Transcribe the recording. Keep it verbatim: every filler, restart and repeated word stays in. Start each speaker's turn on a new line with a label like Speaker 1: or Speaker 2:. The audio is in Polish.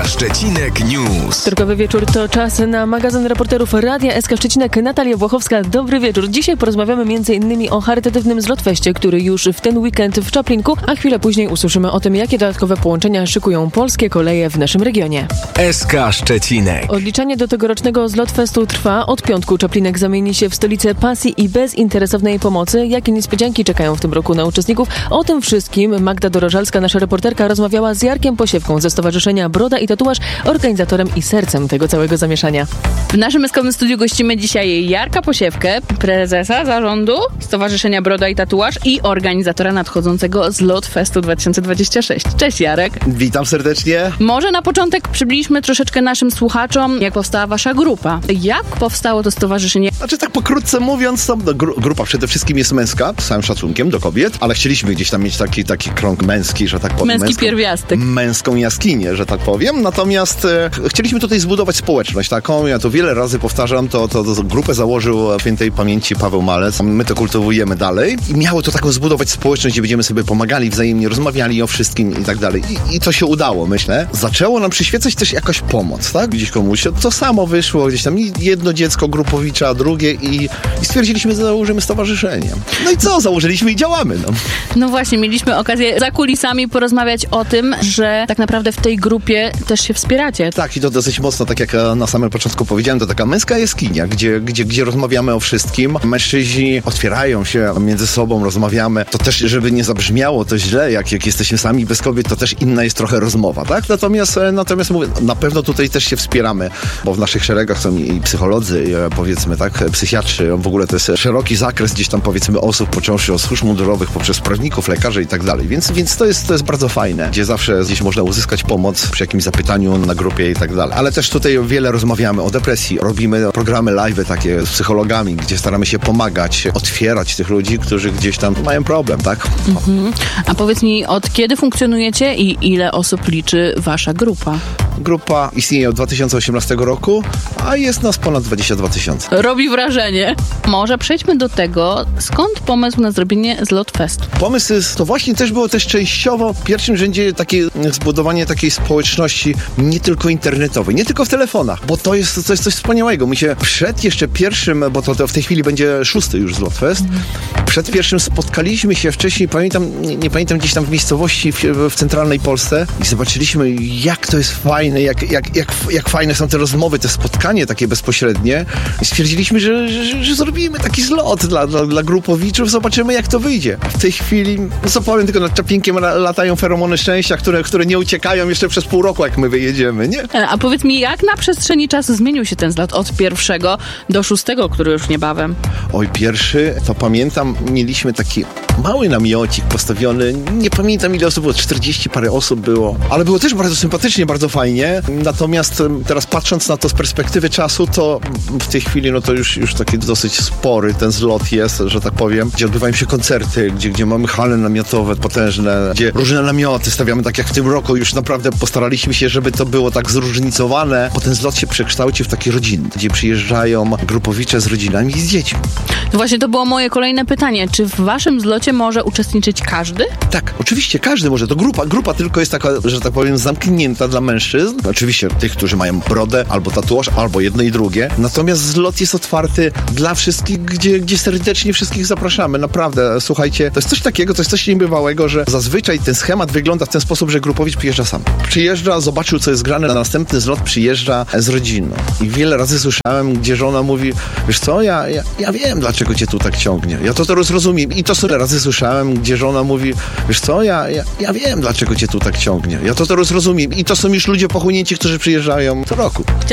Speaker 1: K Szczecinek News.
Speaker 2: Wtorkowy wieczór to czas na magazyn reporterów Radia S K Szczecinek. Natalia Błachowska, dobry wieczór. Dzisiaj porozmawiamy między innymi o charytatywnym zlotfeście, który już w ten weekend w Czaplinku, a chwilę później usłyszymy o tym, jakie dodatkowe połączenia szykują polskie koleje w naszym regionie.
Speaker 1: S K Szczecinek.
Speaker 2: Odliczanie do tegorocznego zlotfestu trwa. Od piątku Czaplinek zamieni się w stolicę pasji i bezinteresownej pomocy. Jakie niespodzianki czekają w tym roku na uczestników? O tym wszystkim Magda Dorożalska, nasza reporterka, rozmawiała z Jarkiem Posiewką ze Stowarzyszenia Broda i Tatuaż, organizatorem i sercem tego całego zamieszania.
Speaker 3: W naszym eskowym studiu gościmy dzisiaj Jarka Posiewkę, prezesa zarządu Stowarzyszenia Broda i Tatuaż i organizatora nadchodzącego Zlotfestu dwa tysiące dwudziestego szóstego. Cześć Jarek.
Speaker 4: Witam serdecznie.
Speaker 3: Może na początek przybliżmy troszeczkę naszym słuchaczom, jak powstała wasza grupa. Jak powstało to stowarzyszenie?
Speaker 4: Znaczy tak pokrótce mówiąc, to no, gru, grupa przede wszystkim jest męska, z całym szacunkiem do kobiet, ale chcieliśmy gdzieś tam mieć taki, taki krąg męski, że tak powiem.
Speaker 3: Męski
Speaker 4: męską,
Speaker 3: pierwiastek.
Speaker 4: Męską jaskinię, że tak powiem. Natomiast e, chcieliśmy tutaj zbudować społeczność taką, ja to wiele razy powtarzam, to, to, to grupę założył świętej pamięci Paweł Malec. My to kultywujemy dalej i miało to taką zbudować społeczność, gdzie będziemy sobie pomagali wzajemnie, rozmawiali o wszystkim i tak dalej. I, i to się udało, myślę. Zaczęło nam przyświecać też jakaś pomoc, tak? Gdzieś komuś. To samo wyszło, gdzieś tam jedno dziecko Grupowicza, drugie i, i stwierdziliśmy, że założymy stowarzyszenie. No i co? Założyliśmy i działamy. No.
Speaker 3: No właśnie, mieliśmy okazję za kulisami porozmawiać o tym, że tak naprawdę w tej grupie też się wspieracie.
Speaker 4: Tak, i to dosyć mocno, tak jak na samym początku powiedziałem, to taka męska jaskinia, gdzie, gdzie, gdzie rozmawiamy o wszystkim. Mężczyźni otwierają się między sobą, rozmawiamy. To też, żeby nie zabrzmiało to źle, jak, jak jesteśmy sami bez kobiet, to też inna jest trochę rozmowa, tak? Natomiast, natomiast mówię, na pewno tutaj też się wspieramy, bo w naszych szeregach są i psycholodzy, i powiedzmy, tak, psychiatrzy, w ogóle to jest szeroki zakres gdzieś tam, powiedzmy, osób, począwszy od służb mundurowych, poprzez prawników, lekarzy i tak dalej. Więc, więc to jest, to jest bardzo fajne, gdzie zawsze gdzieś można uzyskać pomoc przy jakimś zapytaniu na grupie i tak dalej. Ale też tutaj wiele rozmawiamy o depresji. Robimy programy live takie z psychologami, gdzie staramy się pomagać, otwierać tych ludzi, którzy gdzieś tam mają problem, tak?
Speaker 3: Mhm. A powiedz mi, od kiedy funkcjonujecie i ile osób liczy wasza grupa?
Speaker 4: Grupa istnieje od dwa tysiące osiemnastego roku, a jest nas ponad dwadzieścia dwa tysiące.
Speaker 3: Robi wrażenie. Może przejdźmy do tego, skąd pomysł na zrobienie Zlotfestu?
Speaker 4: Pomysł jest, to właśnie też było też częściowo w pierwszym rzędzie takie zbudowanie takiej społeczności nie tylko internetowej, nie tylko w telefonach, bo to jest, to jest coś wspaniałego. My się przed jeszcze pierwszym, bo to, to w tej chwili będzie szósty już Zlotfest, przed pierwszym spotkaliśmy się wcześniej, pamiętam, nie, nie pamiętam, gdzieś tam w miejscowości w, w centralnej Polsce i zobaczyliśmy, jak to jest fajne, jak, jak, jak, jak fajne są te rozmowy, te spotkanie takie bezpośrednie i stwierdziliśmy, że, że, że zrobimy taki zlot dla, dla, dla grupowiczów, zobaczymy, jak to wyjdzie. W tej chwili, no co powiem, tylko nad Czaplinkiem latają feromony szczęścia, które, które nie uciekają jeszcze przez pół roku, jak my wyjedziemy, nie?
Speaker 3: A powiedz mi, jak na przestrzeni czasu zmienił się ten zlot od pierwszego do szóstego, który już niebawem?
Speaker 4: Oj, pierwszy, to pamiętam, mieliśmy taki mały namiocik postawiony, nie pamiętam ile osób było, czterdzieści parę osób było, ale było też bardzo sympatycznie, bardzo fajnie, natomiast teraz patrząc na to z perspektywy czasu, to w tej chwili, no to już, już taki dosyć spory ten zlot jest, że tak powiem, gdzie odbywają się koncerty, gdzie, gdzie mamy hale namiotowe potężne, gdzie różne namioty stawiamy, tak jak w tym roku, już naprawdę postaraliśmy się, żeby to było tak zróżnicowane, bo ten zlot się przekształcił w taki rodzinny, gdzie przyjeżdżają grupowicze z rodzinami i z dziećmi.
Speaker 3: No właśnie, to było moje kolejne pytanie. Czy w waszym zlocie może uczestniczyć każdy?
Speaker 4: Tak, oczywiście każdy może. To grupa, grupa tylko jest taka, że tak powiem, zamknięta dla mężczyzn. Oczywiście tych, którzy mają brodę, albo tatuaż, albo jedno i drugie. Natomiast zlot jest otwarty dla wszystkich, gdzie, gdzie serdecznie wszystkich zapraszamy. Naprawdę, słuchajcie, to jest coś takiego, to jest coś niebywałego, że zazwyczaj ten schemat wygląda w ten sposób, że grupowicz przyjeżdża sam. Przyjeżdża, zobaczył, co jest grane, na następny zlot przyjeżdża z rodziną. I wiele razy słyszałem, gdzie żona mówi, wiesz co, ja, ja, ja wiem, dlaczego cię tu tak ciągnie. Ja to teraz rozumiem. I to wiele razy słyszałem, gdzie żona mówi, wiesz co, ja, ja, ja wiem, dlaczego cię tu tak ciągnie. Ja to teraz rozumiem. I to są już ludzie pochłonięci, którzy przyjeżdżają co roku.